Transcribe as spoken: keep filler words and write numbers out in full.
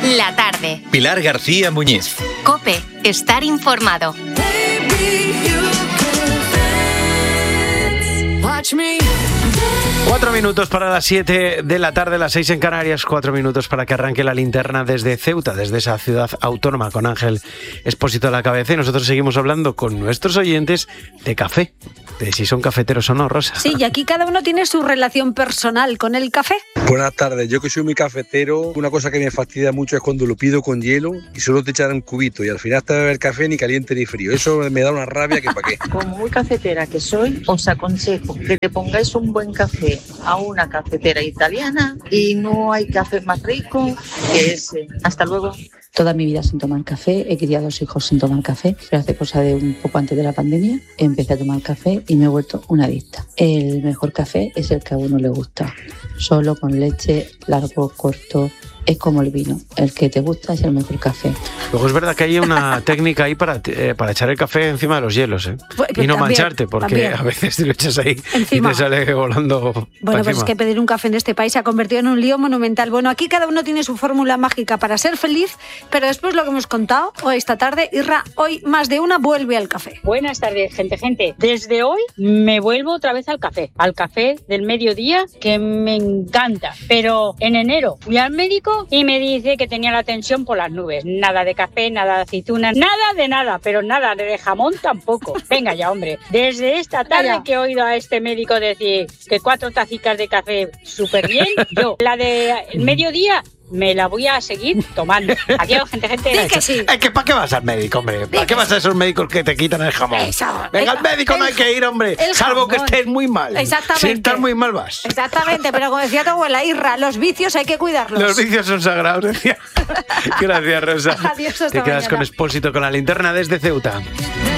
La tarde. Pilar García Muñiz. COPE. Estar informado. Cuatro minutos para las siete de la tarde, las seis en Canarias, cuatro minutos para que arranque la linterna desde Ceuta, desde esa ciudad autónoma, con Ángel Expósito a la cabeza. Y nosotros seguimos hablando con nuestros oyentes de café, de si son cafeteros o no, Rosa. Sí, y aquí cada uno tiene su relación personal con el café. Buenas tardes, yo que soy muy cafetero, una cosa que me fastidia mucho es cuando lo pido con hielo y solo te echan un cubito y al final te va a beber café ni caliente ni frío. Eso me da una rabia que para qué. Como muy cafetera que soy, os aconsejo que te pongáis un buen café a una cafetera italiana y no hay café más rico que ese. Hasta luego. Toda mi vida sin tomar café, he criado dos hijos sin tomar café, pero hace cosa de un poco antes de la pandemia empecé a tomar café y me he vuelto una adicta. El mejor café es el que a uno le gusta, solo con leche, largo, corto. Es como el vino, el que te gusta es el mejor café. Luego es verdad que hay una técnica ahí para, eh, para echar el café encima de los hielos, ¿eh? Pues, y no también, mancharte, porque también. a veces te lo echas ahí Encima. y te sale volando. Bueno, pues es que pedir un café en este país se ha convertido en un lío monumental. Bueno, aquí cada uno tiene su fórmula mágica para ser feliz, pero después lo que hemos contado hoy esta tarde, Irra, hoy más de una vuelve al café. Buenas tardes, gente, gente. Desde hoy me vuelvo otra vez al café, al café del mediodía, que me encanta. Pero en enero fui al médico y me dice que tenía la tensión por las nubes. Nada de café, nada de aceitunas, nada de nada, pero nada de jamón tampoco. Venga ya, hombre. Desde esta tarde Vaya. que he oído a este médico decir que cuatro tacicas de café súper bien, yo, la de mediodía, me la voy a seguir tomando. Adiós, gente, gente. Di que sí. Es que ¿para qué vas al médico, hombre? ¿Para qué vas a esos médicos que te quitan el jamón? Eso. Venga, El- al médico no el- hay que ir, hombre. el Salvo que jamón. estés muy mal. Exactamente. Si estás muy mal, vas. Exactamente, pero como decía tu abuela Irra, los vicios hay que cuidarlos. Los vicios son sagrados, decía. Gracias, Rosa. Adiós, hasta Te quedas mañana. con Expósito, con la linterna desde Ceuta.